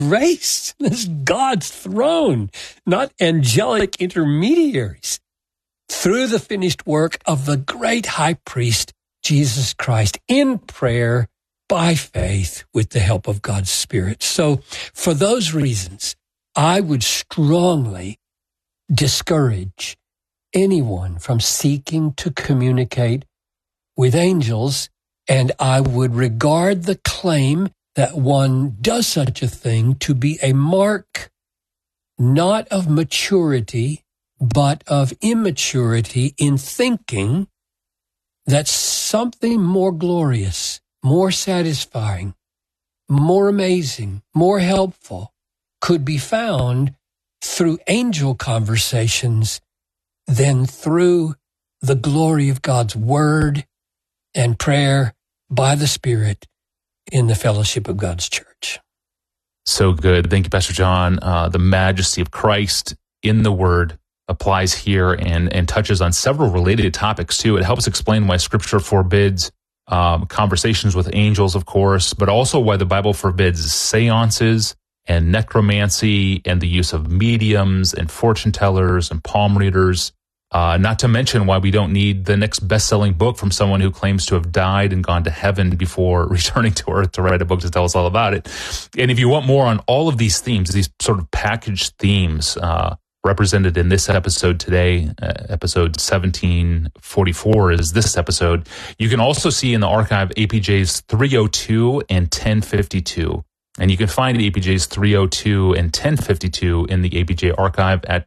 grace. This is God's throne, not angelic intermediaries. Through the finished work of the great high priest, Jesus Christ, in prayer, by faith, with the help of God's Spirit. So for those reasons, I would strongly discourage anyone from seeking to communicate with angels, and I would regard the claim that one does such a thing to be a mark not of maturity, but of immaturity in thinking that something more glorious, more satisfying, more amazing, more helpful could be found through angel conversations than through the glory of God's Word and prayer by the Spirit in the fellowship of God's church. So good. Thank you, Pastor John. The majesty of Christ in the Word applies here and touches on several related topics, too. It helps explain why Scripture forbids conversations with angels, of course, but also why the Bible forbids seances and necromancy and the use of mediums and fortune tellers and palm readers. Not to mention why we don't need the next best-selling book from someone who claims to have died and gone to heaven before returning to earth to write a book to tell us all about it. And if you want more on all of these themes, these sort of packaged themes represented in this episode today, episode 1744 is this episode, you can also see in the archive APJs 302 and 1052. And you can find APJs 302 and 1052 in the APJ archive at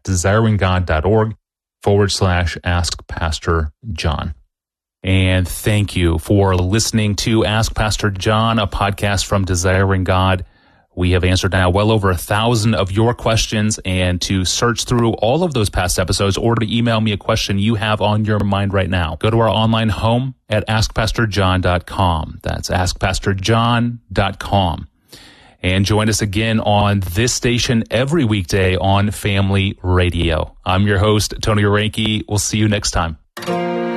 desiringgod.org/Ask Pastor John. And thank you for listening to Ask Pastor John, a podcast from Desiring God. We have answered now well over 1,000 of your questions, and to search through all of those past episodes or to email me a question you have on your mind right now, go to our online home at askpastorjohn.com. That's askpastorjohn.com. And join us again on this station every weekday on Family Radio. I'm your host, Tony Orenke. We'll see you next time.